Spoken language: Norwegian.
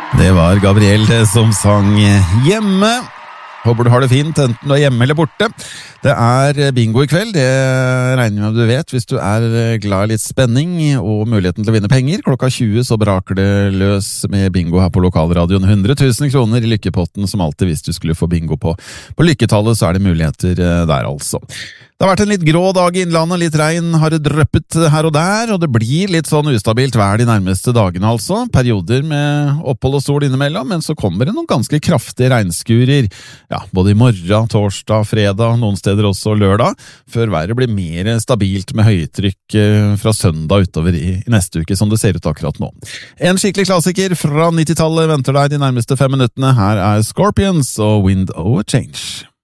Det var Gabriel som sang Hjemme. Håper du har det fint, enten du er hjemme eller borte. Det er bingo i kveld, det regner jeg med du vet, hvis du er glad i litt spenning og muligheten til å vinne penger. Klokka 20 så braker det løs med bingo her på lokalradioen. 100 000 kroner i lykkepotten, som alltid hvis du skulle få bingo på lykketallet, så er det muligheter der altså. Det har vært en litt grå dag i innlandet, litt regn har det drøppet her og der, og det blir litt sånn ustabilt vær de nærmeste dagene altså. Perioder med opphold og sol innimellom, men så kommer det noen ganske kraftige regnskurer, ja, både i morgen, torsdag, fredag, noen steder også lørdag, før været blir mer stabilt med høytrykk fra søndag utover i neste uke, som det ser ut akkurat nå. En skikkelig klassiker fra 90-tallet venter deg de nærmeste 5 minuttene. Her er Scorpions og Wind of Change.